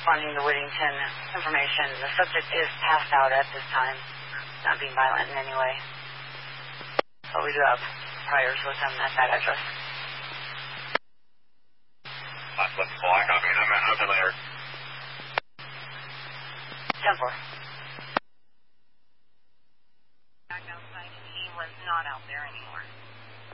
responding to Whittington information. The subject is passed out at this time, not being violent in any way. But we do have priors with him at that address. Black, I mean, I'm familiar. 10-4. Back outside, and he was not out there anymore.